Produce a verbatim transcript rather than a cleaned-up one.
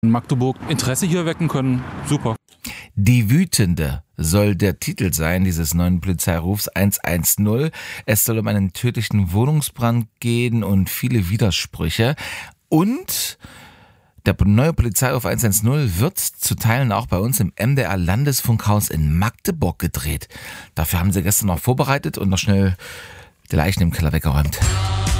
in Magdeburg Interesse hier wecken können. Super. Die Wütende soll der Titel sein dieses neuen Polizeirufs eins eins null. Es soll um einen tödlichen Wohnungsbrand gehen und viele Widersprüche. Und der neue Polizeiruf eins eins null wird zu Teilen auch bei uns im M D R Landesfunkhaus in Magdeburg gedreht. Dafür haben sie gestern noch vorbereitet und noch schnell die Leichen im Keller weggeräumt.